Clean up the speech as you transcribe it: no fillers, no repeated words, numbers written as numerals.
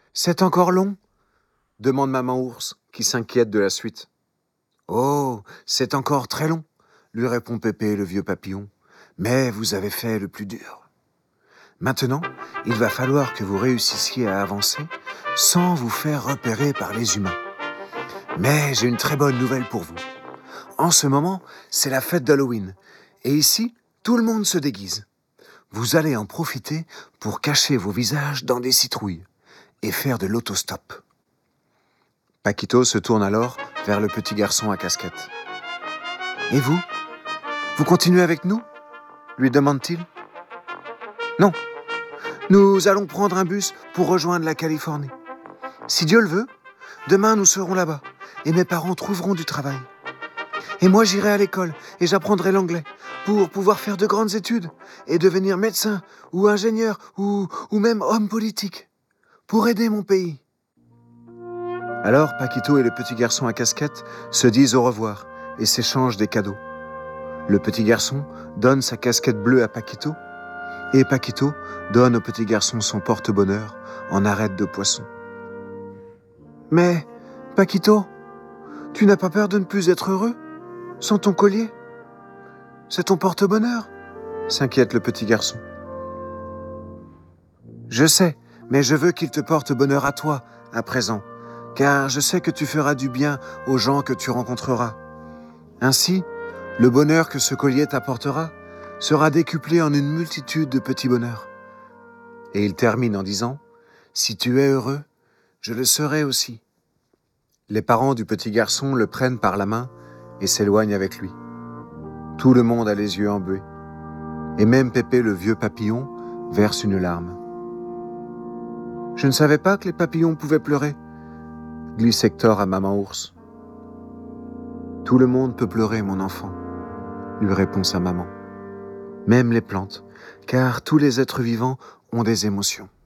C'est encore long ? Demande maman ours, qui s'inquiète de la suite. Oh, c'est encore très long, lui répond Pépé le vieux papillon. Mais vous avez fait le plus dur. Maintenant, il va falloir que vous réussissiez à avancer sans vous faire repérer par les humains. Mais j'ai une très bonne nouvelle pour vous. En ce moment, c'est la fête d'Halloween. Et ici, tout le monde se déguise. Vous allez en profiter pour cacher vos visages dans des citrouilles et faire de l'autostop. Paquito se tourne alors vers le petit garçon à casquette. Et vous ? Vous continuez avec nous ? Lui demande-t-il. Non, nous allons prendre un bus pour rejoindre la Californie. Si Dieu le veut, demain nous serons là-bas et mes parents trouveront du travail. Et moi j'irai à l'école et j'apprendrai l'anglais pour pouvoir faire de grandes études et devenir médecin ou ingénieur ou même homme politique pour aider mon pays. Alors Paquito et le petit garçon à casquette se disent au revoir et s'échangent des cadeaux. Le petit garçon donne sa casquette bleue à Paquito et Paquito donne au petit garçon son porte-bonheur en arête de poisson. Mais, Paquito, tu n'as pas peur de ne plus être heureux sans ton collier ? C'est ton porte-bonheur ? S'inquiète le petit garçon. Je sais, mais je veux qu'il te porte bonheur à toi, à présent, car je sais que tu feras du bien aux gens que tu rencontreras. Ainsi, le bonheur que ce collier t'apportera sera décuplé en une multitude de petits bonheurs. Et il termine en disant « Si tu es heureux, je le serai aussi. » Les parents du petit garçon le prennent par la main et s'éloignent avec lui. Tout le monde a les yeux embués. Et même Pépé, le vieux papillon, verse une larme. « Je ne savais pas que les papillons pouvaient pleurer, » glisse Hector à maman ours. « Tout le monde peut pleurer, mon enfant, » lui répond sa maman. Même les plantes, car tous les êtres vivants ont des émotions.